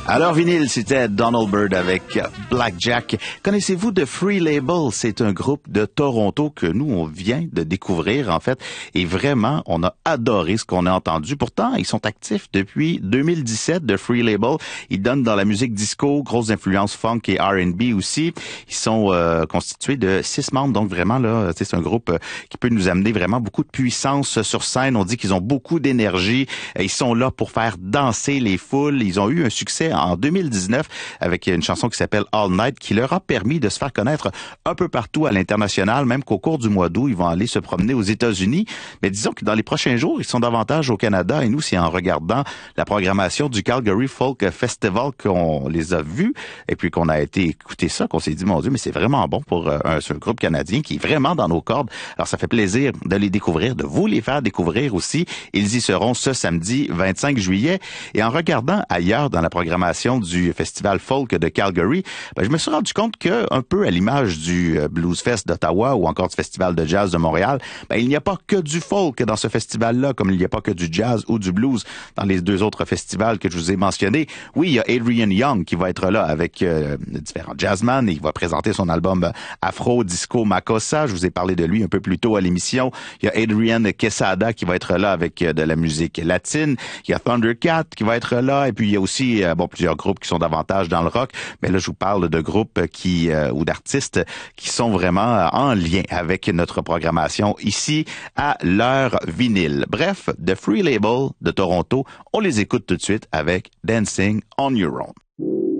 Alors vinyle, c'était Donald Byrd avec Blackjack. Connaissez-vous The Free Label? C'est un groupe de Toronto que nous, on vient de découvrir, en fait. Et vraiment, on a adoré ce qu'on a entendu. Pourtant, ils sont actifs depuis 2017, The Free Label. Ils donnent dans la musique disco, grosse influence funk et R&B aussi. Ils sont constitués de 6 membres, donc vraiment, là, c'est un groupe qui peut nous amener vraiment beaucoup de puissance sur scène. On dit qu'ils ont beaucoup d'énergie. Ils sont là pour faire danser les foules. Ils ont eu un succès en 2019 avec une chanson qui s'appelle All Night qui leur a permis de se faire connaître un peu partout à l'international, même qu'au cours du mois d'août, ils vont aller se promener aux États-Unis. Mais disons que dans les prochains jours, ils sont davantage au Canada et nous, c'est en regardant la programmation du Calgary Folk Festival qu'on les a vus et puis qu'on a été écouter ça, qu'on s'est dit, mon Dieu, mais c'est vraiment bon pour un groupe canadien qui est vraiment dans nos cordes. Alors, ça fait plaisir de les découvrir, de vous les faire découvrir aussi. Ils y seront ce samedi 25 juillet. Et en regardant ailleurs dans la programmation du Festival Folk de Calgary, je me suis rendu compte que, un peu à l'image du Blues Fest d'Ottawa ou encore du Festival de Jazz de Montréal, il n'y a pas que du folk dans ce festival-là, comme il n'y a pas que du jazz ou du blues dans les deux autres festivals que je vous ai mentionnés. Oui, il y a Adrian Young qui va être là avec différents jazzmen et il va présenter son album Afro Disco Makossa. Je vous ai parlé de lui un peu plus tôt à l'émission. Il y a Adrian Quesada qui va être là avec de la musique latine. Il y a Thundercat qui va être là et puis il y a aussi plusieurs groupes qui sont davantage dans le rock, mais là je vous parle de groupes ou d'artistes qui sont vraiment en lien avec notre programmation ici à l'heure vinyle. Bref, The Free Label de Toronto, on les écoute tout de suite avec Dancing on Your Own.